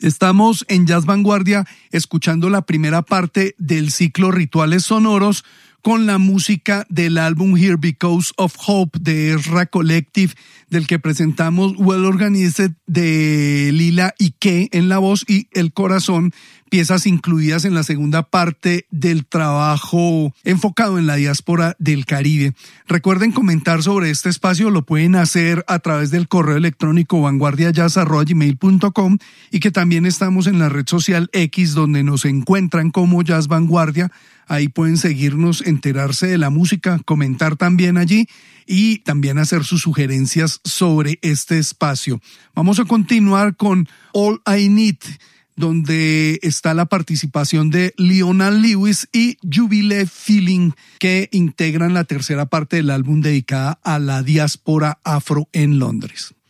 Estamos en Jazz Vanguardia escuchando la primera parte del ciclo Rituales Sonoros con la música del álbum Here Because of Hope de Ezra Collective, del que presentamos Well Organized de Lila Ike en la voz y El Corazón, piezas incluidas en la segunda parte del trabajo enfocado en la diáspora del Caribe. Recuerden comentar sobre este espacio, lo pueden hacer a través del correo electrónico vanguardiajazz@gmail.com y que también estamos en la red social X, donde nos encuentran como Jazz Vanguardia. Ahí pueden seguirnos, enterarse de la música, comentar también allí y también hacer sus sugerencias sobre este espacio. Vamos a continuar con All I Need, donde está la participación de Leona Lewis y Jubilee Feeling, que integran la tercera parte del álbum dedicada a la diáspora afro en Londres.